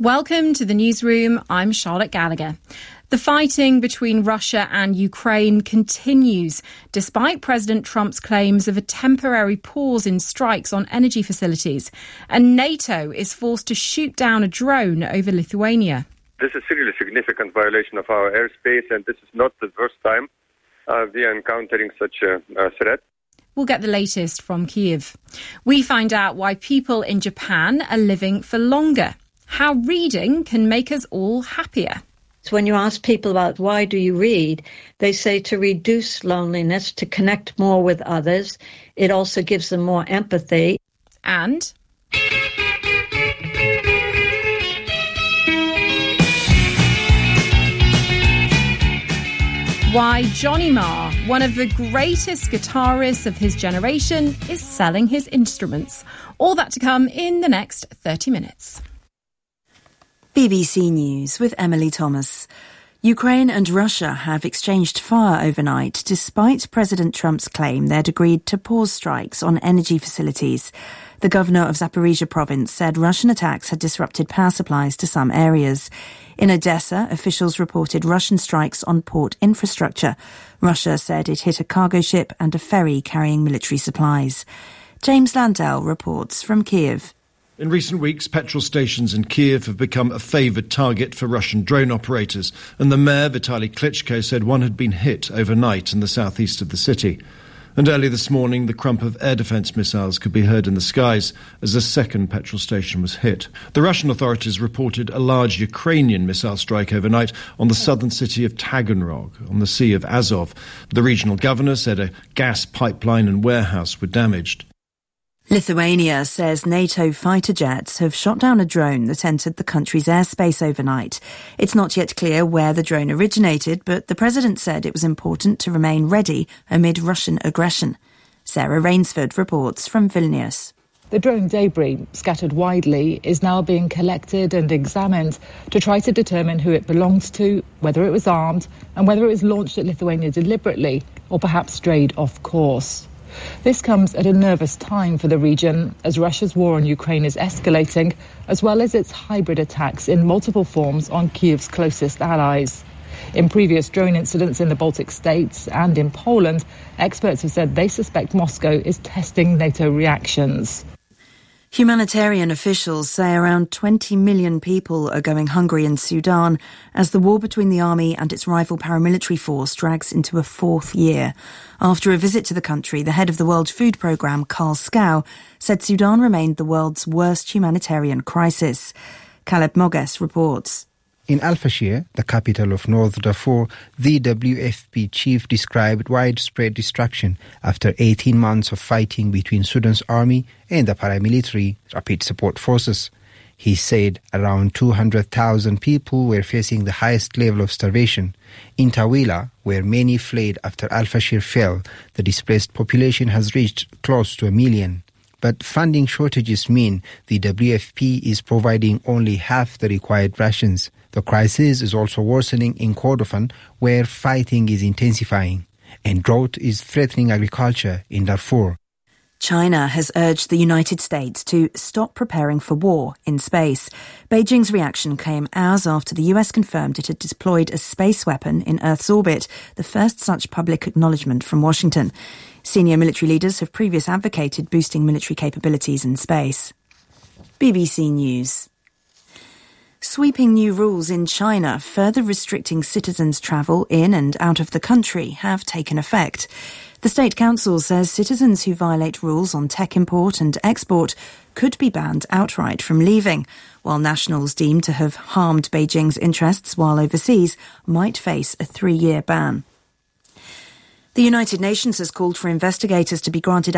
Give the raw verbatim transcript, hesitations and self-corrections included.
Welcome to the newsroom. I'm Charlotte Gallagher. The fighting between Russia and Ukraine continues, despite President Trump's claims of a temporary pause in strikes on energy facilities. And NATO is forced to shoot down a drone over Lithuania. This is a really significant violation of our airspace, and this is not the first time uh, we are encountering such a, a threat. We'll get the latest from Kyiv. We find out why people in Japan are living for longer, how reading can make us all happier. So when you ask people about why do you read, they say to reduce loneliness, to connect more with others. It also gives them more empathy. And why Johnny Marr, one of the greatest guitarists of his generation, is selling his instruments. All that to come in the next thirty minutes. B B C News with Emily Thomas. Ukraine and Russia have exchanged fire overnight despite President Trump's claim they'd agreed to pause strikes on energy facilities. The governor of Zaporizhzhia province said Russian attacks had disrupted power supplies to some areas. In Odessa, officials reported Russian strikes on port infrastructure. Russia said it hit a cargo ship and a ferry carrying military supplies. James Landell reports from Kyiv. In recent weeks, petrol stations in Kyiv have become a favoured target for Russian drone operators, and the mayor, Vitaly Klitschko, said one had been hit overnight in the southeast of the city. And early this morning, the crump of air defence missiles could be heard in the skies as a second petrol station was hit. The Russian authorities reported a large Ukrainian missile strike overnight on the southern city of Taganrog, on the Sea of Azov. The regional governor said a gas pipeline and warehouse were damaged. Lithuania says NATO fighter jets have shot down a drone that entered the country's airspace overnight. It's not yet clear where the drone originated, but the president said it was important to remain ready amid Russian aggression. Sarah Rainsford reports from Vilnius. The drone debris, scattered widely, is now being collected and examined to try to determine who it belongs to, whether it was armed, and whether it was launched at Lithuania deliberately or perhaps strayed off course. This comes at a nervous time for the region as Russia's war on Ukraine is escalating, as well as its hybrid attacks in multiple forms on Kyiv's closest allies. In previous drone incidents in the Baltic states and in Poland, experts have said they suspect Moscow is testing NATO reactions. Humanitarian officials say around twenty million people are going hungry in Sudan as the war between the army and its rival paramilitary force drags into a fourth year. After a visit to the country, the head of the World Food Programme, Carl Scow, said Sudan remained the world's worst humanitarian crisis. Caleb Moges reports. In Al-Fashir, the capital of North Darfur, the W F P chief described widespread destruction after eighteen months of fighting between Sudan's army and the paramilitary Rapid Support Forces. He said around two hundred thousand people were facing the highest level of starvation. In Tawila, where many fled after Al-Fashir fell, the displaced population has reached close to a million. But funding shortages mean the W F P is providing only half the required rations. The crisis is also worsening in Kordofan, where fighting is intensifying, and drought is threatening agriculture in Darfur. China has urged the United States to stop preparing for war in space. Beijing's reaction came hours after the U S confirmed it had deployed a space weapon in Earth's orbit, the first such public acknowledgement from Washington. Senior military leaders have previously advocated boosting military capabilities in space. B B C News. Sweeping new rules in China, further restricting citizens' travel in and out of the country, have taken effect. The State Council says citizens who violate rules on tech import and export could be banned outright from leaving, while nationals deemed to have harmed Beijing's interests while overseas might face a three-year ban. The United Nations has called for investigators to be granted